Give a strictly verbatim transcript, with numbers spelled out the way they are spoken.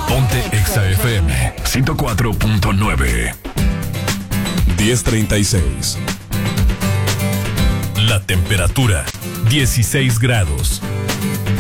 Ponte Exa F M ciento cuatro punto nueve. diez treinta y seis. La temperatura, dieciséis grados.